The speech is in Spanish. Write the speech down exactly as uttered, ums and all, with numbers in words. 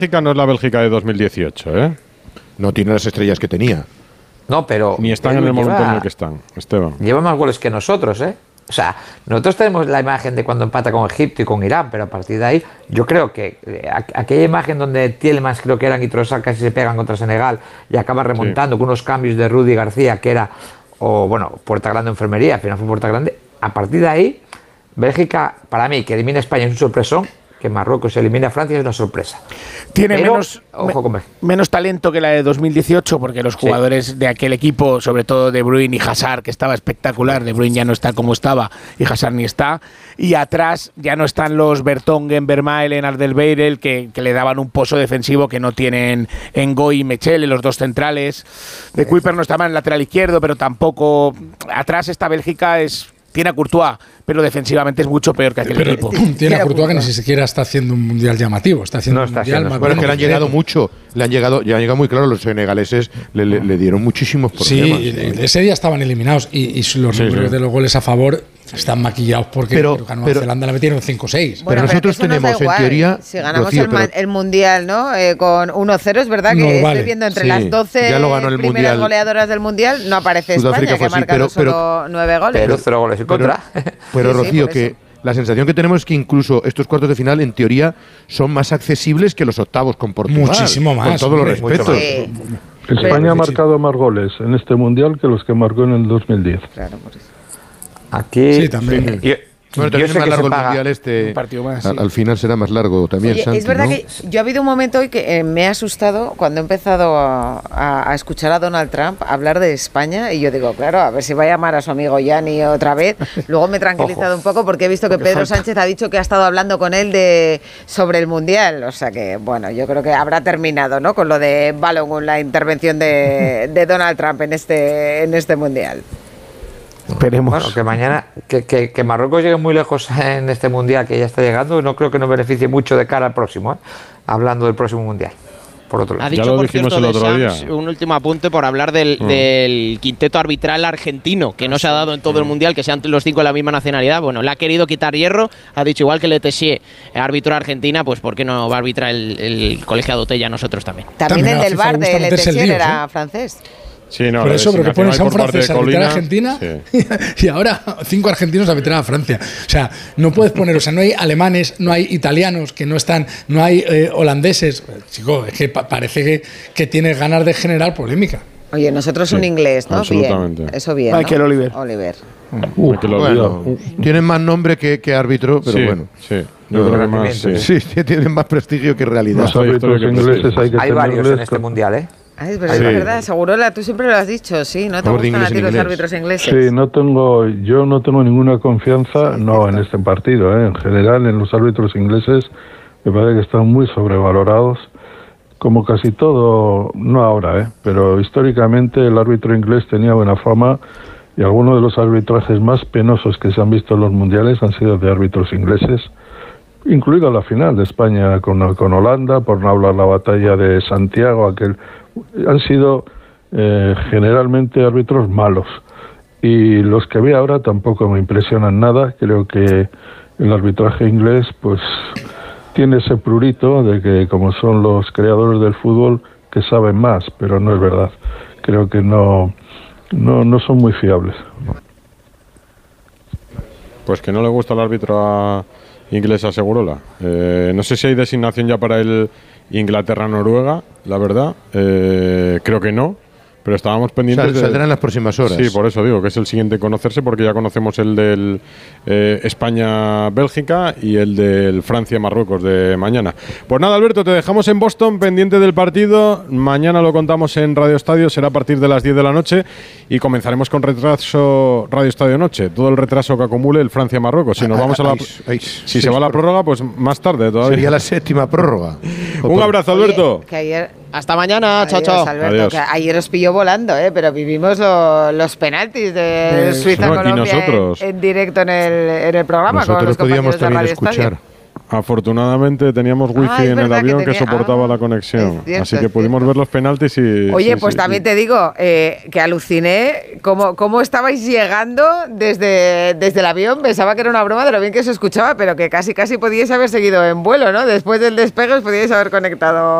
Bélgica no es la Bélgica de dos mil dieciocho, ¿eh? No tiene las estrellas que tenía. No, pero... Ni están en el momento lleva, en el que están, Esteban. Lleva más goles que nosotros, ¿eh? O sea, nosotros tenemos la imagen de cuando empata con Egipto y con Irán, pero a partir de ahí, yo creo que eh, aquella imagen donde Tielemans, creo que eran, y Trossard casi se pegan contra Senegal y acaba remontando sí. con unos cambios de Rudy García, que era, o bueno, Puerta Grande Enfermería, al final fue Puerta Grande. A partir de ahí, Bélgica, para mí, que elimina a España es un sorpresón, que Marruecos elimina a Francia es una sorpresa. Tiene Pero, menos, ojo con menos talento que la de dos mil dieciocho, porque los jugadores sí. de aquel equipo, sobre todo De Bruyne y Hazard, que estaba espectacular, De Bruyne ya no está como estaba y Hazard ni está, y atrás ya no están los Vertonghen, Vermaelen, Alderweireld, que, que le daban un pozo defensivo que no tienen Ngoy y Mechele, los dos centrales. De Kuiper no estaba en el lateral izquierdo, pero tampoco... Atrás esta Bélgica es... Tiene a Courtois, pero defensivamente es mucho peor que aquel pero equipo. Tiene a Courtois que ni siquiera está haciendo un mundial llamativo. Está haciendo no un está mundial más bueno, que le han llegado mucho. Le han llegado, ya han llegado muy claro. Los senegaleses le, le, le dieron muchísimos problemas. Sí, ese día estaban eliminados y, y los sí, números sí. de los goles a favor están maquillados porque pero, a Nueva pero, Zelanda le metieron cinco seis. Bueno, pero nosotros pero tenemos, en teoría... Si ganamos Rocío, el, man, el Mundial, ¿no? Eh, con uno cero, es verdad que no, estoy vale. viendo entre sí, las doce ya lo ganó el primeras mundial. goleadoras del Mundial, no aparece Sudáfrica España, que ha marcado sí, pero, solo pero, nueve goles. Pero cero goles en contra. Pero, pero sí, Rocío, sí, que... Eso. La sensación que tenemos es que incluso estos cuartos de final, en teoría, son más accesibles que los octavos con Portugal. Muchísimo más. Con todos los respetos. Sí. España pero, ha marcado más goles en este Mundial que los que marcó en el dos mil diez. Claro, por eso. Aquí... Sí, también. Sí. Bueno, también es más largo el mundial este. Más, al, sí. al final será más largo también. Oye, Santi, es verdad ¿no? que yo ha habido un momento hoy que eh, me ha asustado cuando he empezado a, a, a escuchar a Donald Trump hablar de España y yo digo, claro, a ver si va a llamar a su amigo Gianni otra vez. Luego me he tranquilizado un poco porque he visto que porque Pedro falta. Sánchez ha dicho que ha estado hablando con él de sobre el mundial. O sea que, bueno, yo creo que habrá terminado, ¿no? Con lo de Balogun, la intervención de, de Donald Trump en este, en este mundial. Esperemos. Bueno, que mañana, que, que, que Marruecos llegue muy lejos en este mundial que ya está llegando, no creo que nos beneficie mucho de cara al próximo, ¿eh? Hablando del próximo mundial. Por otro lado. Ha dicho, ya lo por dijimos cierto, el otro de Sams, día. un último apunte por hablar del, mm. del quinteto arbitral argentino, que no se ha dado en todo el mundial, que sean los cinco de la misma nacionalidad. Bueno, le ha querido quitar hierro, ha dicho igual que Le Tessier, árbitro argentina, pues ¿por qué no va a arbitrar el, el colegiado Tella nosotros también? También, también el del bar de Le Tessier lío, era ¿sí? francés. Sí, no, por eso, pero que pones a un francés a arbitrar a Colina, Argentina sí. y ahora cinco argentinos a arbitrar a Francia. O sea, no puedes poner, o sea, no hay alemanes, no hay italianos que no están, no hay eh, holandeses. Chico, es que pa parece que, que tienes ganas de generar polémica. Oye, nosotros sí, un inglés, ¿no? Absolutamente. Bien, eso bien, ¿no? Michael Oliver. Oliver. Uh, bueno, tienen más nombre que, que árbitro, pero sí, bueno. Sí, yo creo que más, sí. Sí, sí, tienen más prestigio que realidad. Los árbitros ingleses hay que Hay varios tenerles en este mundial, ¿eh? Ah, es verdad, sí. es verdad, Segurola, tú siempre lo has dicho, sí, ¿no te gustan a ti los árbitros ingleses? Sí, no tengo, yo no tengo ninguna confianza, sí, no en este partido, ¿eh? En general en los árbitros ingleses me parece que están muy sobrevalorados, como casi todo, no ahora, ¿eh? Pero históricamente el árbitro inglés tenía buena fama y algunos de los arbitrajes más penosos que se han visto en los mundiales han sido de árbitros ingleses, incluida la final de España con, con Holanda, por no hablar la batalla de Santiago, aquel... han sido eh, generalmente árbitros malos y los que veo ahora tampoco me impresionan nada. Creo que el arbitraje inglés pues tiene ese prurito de que como son los creadores del fútbol que saben más, pero no es verdad. Creo que no no, no son muy fiables. Pues que no le gusta el árbitro a inglés a Segurola. Eh, no sé si hay designación ya para el Inglaterra-Noruega, la verdad. Eh, creo que no, pero estábamos pendientes. Sal, saldrán de... en las próximas horas. Sí, por eso digo que es el siguiente en conocerse, porque ya conocemos el del eh, España-Bélgica y el del Francia-Marruecos de mañana. Pues nada, Alberto, te dejamos en Boston, pendiente del partido. Mañana lo contamos en Radio Estadio, será a partir de las diez de la noche y comenzaremos con retraso Radio Estadio Noche. Todo el retraso que acumule el Francia-Marruecos. Si nos vamos a la, ay, ay, si sí, se va a la prórroga, pues más tarde todavía. Sería la séptima prórroga. Un abrazo, Alberto. Oye, que ayer... Hasta mañana, chao, chao. Alberto, Adiós. Que ayer os pilló volando, ¿eh? Pero vivimos lo, los penaltis de eh, Suiza-Colombia no, en, en directo en el, en el programa. Nosotros con los podíamos compañeros de también Radio escuchar. Estadio. Afortunadamente teníamos wifi Ah, es en el verdad que avión que, tenía- soportaba ah, la conexión, es cierto, así que es pudimos cierto. ver los penaltis y... Oye, sí, pues sí, también y- te digo eh, que aluciné cómo, cómo estabais llegando desde, desde el avión. Pensaba que era una broma de lo bien que se escuchaba, pero que casi casi podíais haber seguido en vuelo, ¿no? Después del despegue os podíais haber conectado